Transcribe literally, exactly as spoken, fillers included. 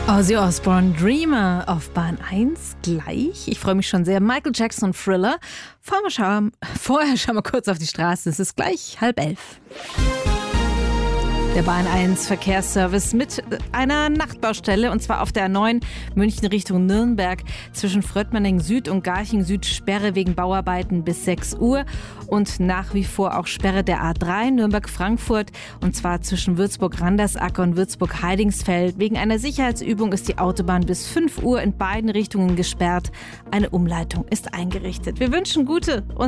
Ozzy Osbourne, Dreamer auf Bahn eins gleich. Ich freue mich schon sehr. Michael Jackson, Thriller. Vorher schauen, vorher schauen wir kurz auf die Straße. Es ist gleich halb elf. Der Bahn eins Verkehrsservice mit einer Nachtbaustelle, und zwar auf der A neun München Richtung Nürnberg zwischen Fröttmanning Süd und Garching Süd. Sperre wegen Bauarbeiten bis sechs Uhr und nach wie vor auch Sperre der A drei Nürnberg-Frankfurt, und zwar zwischen Würzburg-Randersacker und Würzburg-Heidingsfeld. Wegen einer Sicherheitsübung ist die Autobahn bis fünf Uhr in beiden Richtungen gesperrt. Eine Umleitung ist eingerichtet. Wir wünschen gute und